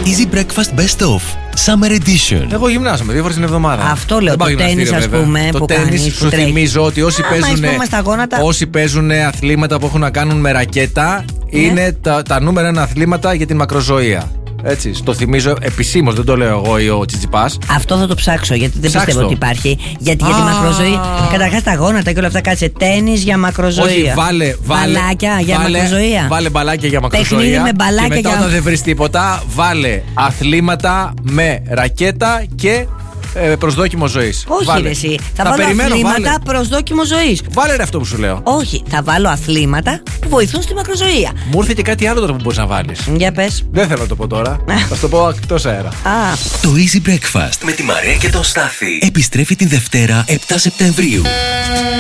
Easy Breakfast Best Of Summer Edition. Εγώ γυμνάζομαι 2 φορές την εβδομάδα. Αυτό λέω, το τένις ας πούμε το που τένις, κάνεις. σου θυμίζω ότι όσοι παίζουν αθλήματα που έχουν να κάνουν με ρακέτα είναι τα νούμερα 1 αθλήματα για την μακροζωία. Έτσι, το θυμίζω επισήμως, δεν το λέω εγώ ή ο Τσιτσιπάς. Αυτό θα το ψάξω, γιατί δεν πιστεύω ότι υπάρχει. Γιατί για τη μακροζωία, καταρχάς τα γόνατα και όλα αυτά, κάτσε τένις για μακροζωία. Όχι, βάλε μπαλάκια για μακροζωία. Βάλε μπαλάκια για μακροζωία. Παιχνίδι με μπαλάκια και μετά για... όταν δεν βρεις τίποτα, βάλε αθλήματα με ρακέτα και προσδόκιμο ζωής. Όχι, ρε εσύ. Θα βάλω αθλήματα προσδόκιμο ζωής. Βάλε ρε αυτό που σου λέω. Όχι, θα βάλω αθλήματα που βοηθούν στη μακροζωία. Μου ήρθε και κάτι άλλο τώρα που μπορείς να βάλεις. Για πες. Δεν θέλω να το πω τώρα. Θα το πω εκτός αέρα. Το Easy Breakfast με τη Μαρία και τον Στάθη επιστρέφει την Δευτέρα 7 Σεπτεμβρίου.